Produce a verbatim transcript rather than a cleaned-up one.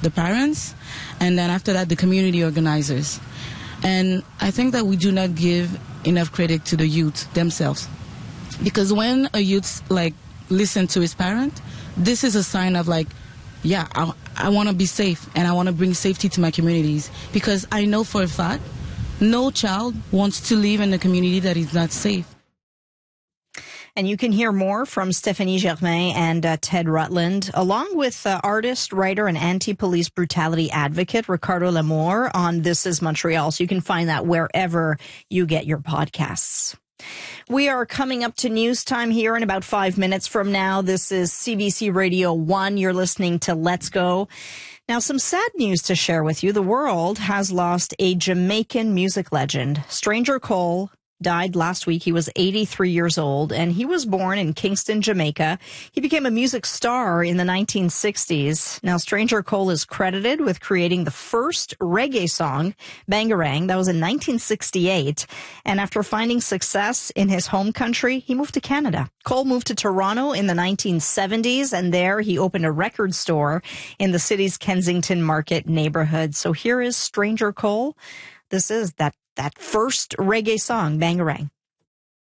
the parents, and then after that, the community organizers. And I think that we do not give enough credit to the youth themselves. Because when a youth, like, listen to his parent, this is a sign of, like, yeah, I, I want to be safe, and I want to bring safety to my communities. Because I know for a fact, no child wants to live in a community that is not safe. And you can hear more from Stephanie Germain and uh, Ted Rutland, along with uh, artist, writer, and anti-police brutality advocate Ricardo Lamour on This Is Montreal. So you can find that wherever you get your podcasts. We are coming up to news time here in about five minutes from now. This is C B C Radio one. You're listening to Let's Go. Now, some sad news to share with you. The world has lost a Jamaican music legend. Stranger Cole died last week. He was eighty-three years old, and he was born in Kingston, Jamaica. He became a music star in the nineteen sixties. Now, Stranger Cole is credited with creating the first reggae song, Bangarang. That was in nineteen sixty-eight. And after finding success in his home country, he moved to Canada. Cole moved to Toronto in the nineteen seventies, and there he opened a record store in the city's Kensington Market neighborhood. So here is Stranger Cole. This is that That first reggae song, Bangarang.